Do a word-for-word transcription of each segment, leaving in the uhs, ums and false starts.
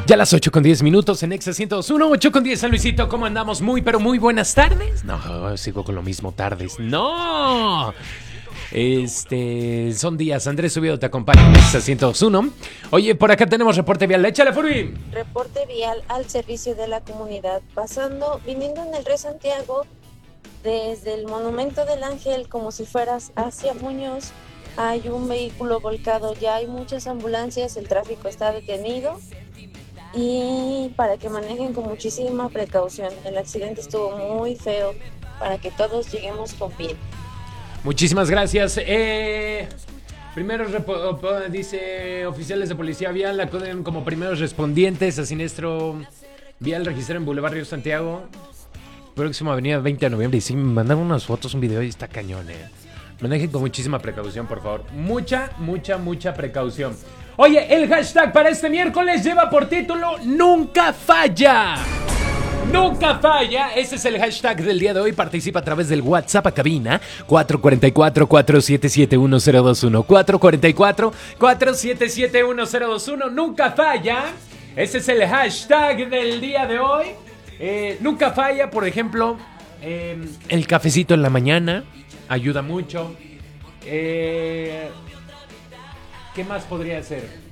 Ya las ocho con diez minutos en Exa ciento dos punto uno, ocho con diez San Luisito. ¿Cómo andamos? Muy, pero muy buenas tardes. No, sigo con lo mismo, tardes. ¡No! Este, son días. Andrés Subido te acompaña en Exa ciento dos punto uno. Oye, por acá tenemos reporte vial. ¡Échale, Furby! Reporte vial al servicio de la comunidad. Pasando, viniendo en el Río Santiago, desde el Monumento del Ángel, como si fueras hacia Muñoz, hay un vehículo volcado. Ya hay muchas ambulancias, el tráfico está detenido. Y para que manejen con muchísima precaución. El accidente estuvo muy feo, para que todos lleguemos con bien. Muchísimas gracias. Eh, primeros repo- dice oficiales de policía vial acuden como primeros respondientes a siniestro vial registrado en Boulevard Río Santiago, próxima avenida veinte de noviembre. Y sí, me mandaron unas fotos, un video y está cañón, eh. Manejen con muchísima precaución, por favor. Mucha, mucha, mucha precaución. Oye, el hashtag para este miércoles lleva por título Nunca Falla. Nunca falla, ese es el hashtag del día de hoy. Participa a través del WhatsApp a cabina cuatro cuatro cuatro, cuatro siete siete, uno cero dos uno, cuatro cuatro cuatro, cuatro siete siete, uno cero dos uno. Nunca falla, ese es el hashtag del día de hoy. eh, Nunca falla, por ejemplo, eh, el cafecito en la mañana ayuda mucho. eh, ¿Qué más podría ser?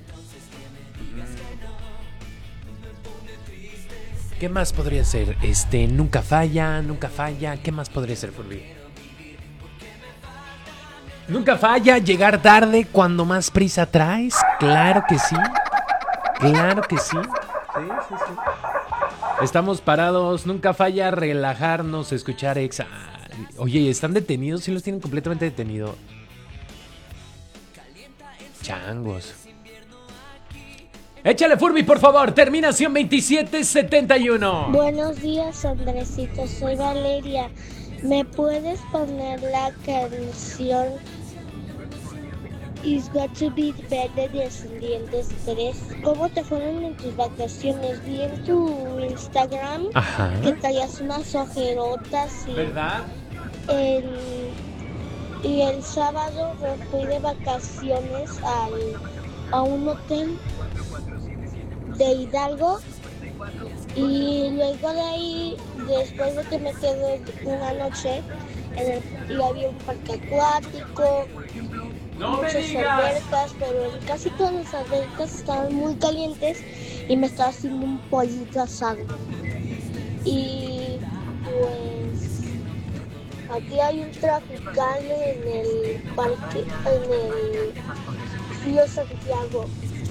¿Qué más podría ser? Este, nunca falla, nunca falla. ¿Qué más podría ser, Furby? Nunca falla llegar tarde cuando más prisa traes. Claro que sí. Claro que sí. Sí, sí, sí. Estamos parados. Nunca falla relajarnos, escuchar Exa. Oye, ¿están detenidos? Sí los tienen completamente detenidos. Changos. Échale, Furby, por favor. Terminación veintisiete setenta y uno. Buenos días, Andresito. Soy Valeria. ¿Me puedes poner la canción It's Got to Be Bad de Descendientes tres? ¿Cómo te fueron en tus vacaciones? Vi en tu Instagram Ajá. que traías unas ojerotas y ¿Verdad? el, y el sábado me fui de vacaciones al, a un hotel de Hidalgo y luego de ahí, después de que me quedé una noche en el, y había un parque acuático, ¡No me muchas digas! albercas, pero casi todas las albercas estaban muy calientes y me estaba haciendo un pollito asado. Y pues aquí hay un traficante en el parque, en el Río Santiago.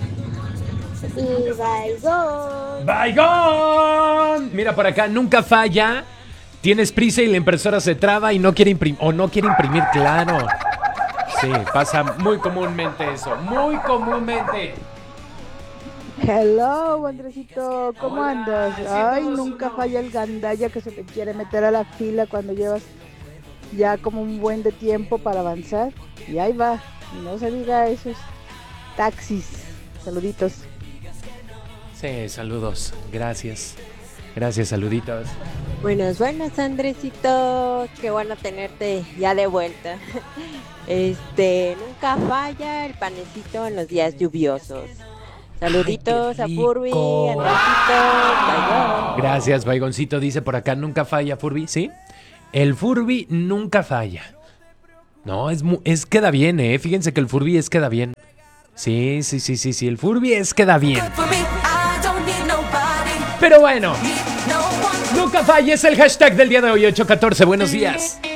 Y Baigón. ¡Baigón! Mira por acá, nunca falla. Tienes prisa y la impresora se traba y no quiere imprimir. O no quiere imprimir, claro. Sí, pasa muy comúnmente eso. Muy comúnmente. Hello, Andresito, ¿cómo Hola, andas? ciento Ay, dos nunca uno. falla el gandalla que se te quiere meter a la fila cuando llevas ya como un buen de tiempo para avanzar. Y ahí va, y no se diga esos taxis. Saluditos. Sí, saludos. Gracias. Gracias, saluditos. Buenos, buenos, Andresito. Qué bueno tenerte ya de vuelta. Este, nunca falla el panecito en los días lluviosos. Saluditos Ay, qué a Furby, rico. Andresito, bye. Gracias, Baigoncito. Dice por acá, nunca falla, Furby. ¿Sí? El Furby nunca falla. No, es, mu- es queda bien, ¿eh? Fíjense que el Furby es queda bien. Sí, sí, sí, sí, sí. El Furby es queda bien. Pero bueno, nunca falla es el hashtag del día de hoy, ocho catorce. Buenos días.